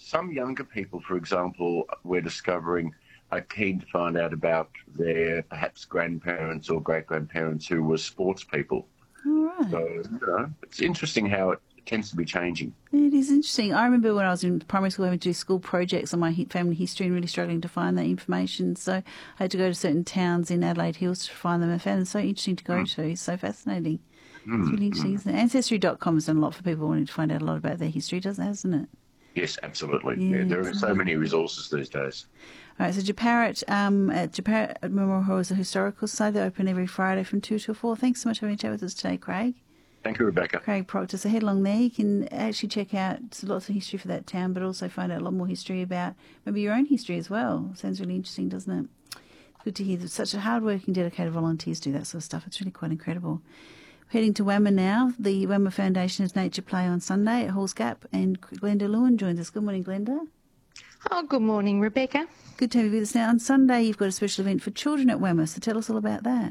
some younger people, for example, we're discovering are keen to find out about their perhaps grandparents or great-grandparents who were sports people. All right. So, it's interesting how it tends to be changing. It is interesting. I remember when I was in primary school having to do school projects on my family history and really struggling to find that information. So I had to go to certain towns in Adelaide Hills to find them. I found them so interesting to go to, so fascinating. It's really interesting, isn't it? Ancestry.com has done a lot for people wanting to find out a lot about their history, hasn't it? Yes, absolutely. Yeah, there are so many resources these days. All right, so Japarut at Japarut Memorial Hall is a historical society. They're open every Friday from 2 till 4. Thanks so much for having a chat with us today, Craig. Thank you, Rebecca. Craig Proctor. So head along there. You can actually check out lots of history for that town, but also find out a lot more history about maybe your own history as well. Sounds really interesting, doesn't it? Good to hear that such a hard-working, dedicated volunteers do that sort of stuff. It's really quite incredible. Heading to Wamma now. The Wamma Foundation has Nature Play on Sunday at Halls Gap, and Glenda Lewin joins us. Good morning, Glenda. Oh, good morning, Rebecca. Good to have you with us now. On Sunday, you've got a special event for children at Wamma, so tell us all about that.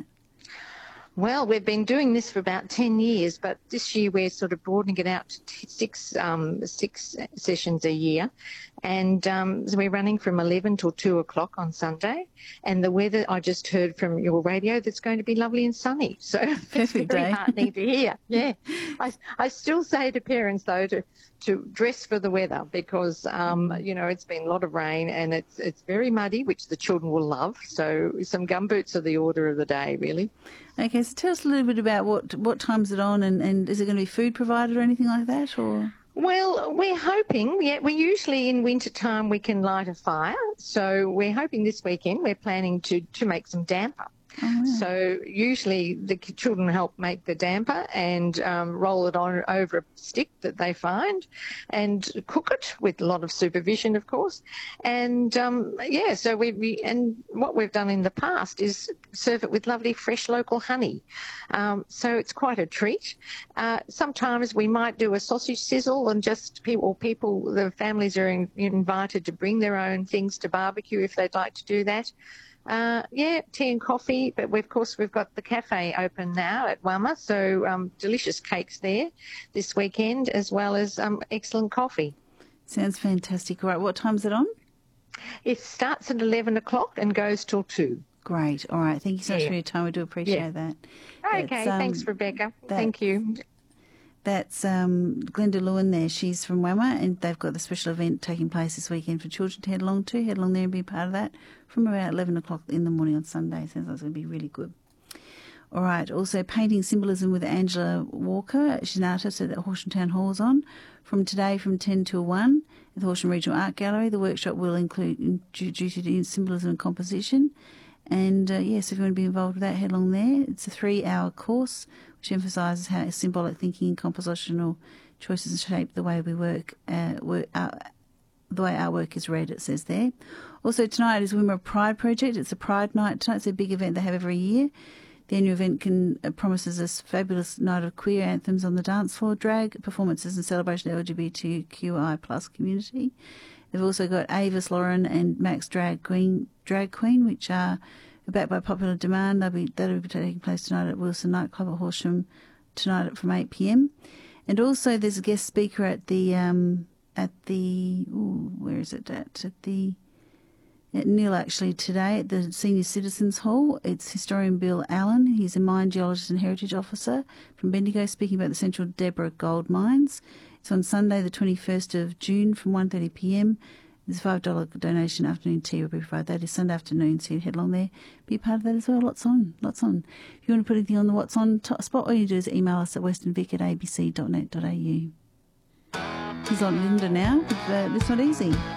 Well, we've been doing this for about 10 years, but this year we're sort of broadening it out to six sessions a year. And so we're running from 11 till 2 o'clock on Sunday. And the weather, I just heard from your radio, that's going to be lovely and sunny. So it's very heartening to hear. Yeah. I still say to parents, though, to dress for the weather because, it's been a lot of rain and it's very muddy, which the children will love. So some gumboots are the order of the day, really. Okay, so tell us a little bit about what time's it on and is it going to be food provided or anything like that? Or? Well, we're hoping, we usually in winter time we can light a fire. So we're hoping this weekend we're planning to make some damper. Oh, yeah. So usually the children help make the damper and roll it on over a stick that they find and cook it with a lot of supervision, of course. And so and what we've done in the past is serve it with lovely fresh local honey. So it's quite a treat. Sometimes we might do a sausage sizzle and just the families are invited to bring their own things to barbecue if they'd like to do that. Tea and coffee, but we've got the cafe open now at Wamma, so delicious cakes there this weekend as well as excellent coffee. Sounds fantastic. All right, what time's it on? It starts at 11 o'clock and goes till 2. Great. All right, thank you so much for your time. We do appreciate that. Okay, thanks, Rebecca. Thank you. That's Glenda Lewin there. She's from Wamma, and they've got the special event taking place this weekend for children to head along to. Head along there and be part of that from about 11 o'clock in the morning on Sunday. Sounds like it's going to be really good. All right, also Painting Symbolism with Angela Walker. She's an artist at the Horsham Town Hall's on from today from 10 till 1 at the Horsham Regional Art Gallery. The workshop will include introduced in symbolism and composition. And, so if you want to be involved with that, head along there. It's a 3-hour course which emphasises how symbolic thinking and compositional choices shape the way we work, the way our work is read, it says there. Also tonight is Wimmera Pride Project. It's a Pride Night tonight. It's a big event they have every year. The annual event promises us a fabulous night of queer anthems on the dance floor, drag performances and celebration of the LGBTQI plus community. They've also got Avis, Lauren and Max Drag Queen, which are backed by popular demand. That'll be taking place tonight at Wilson Nightclub at Horsham tonight from 8 p.m. And also there's a guest speaker at Neil actually today at the Senior Citizens Hall. It's historian Bill Allen. He's a mine geologist and heritage officer from Bendigo, speaking about the Central Deborah gold mines. It's on Sunday the 21st of June from 1:30 p.m. There's a $5 donation. Afternoon tea will be provided. That is Sunday afternoon, so you head along there. Be part of that as well. Lots on. If you want to put anything on the What's On spot, all you do is email us at westernvic@abc.net.au. He's on Linda now with It's Not Easy.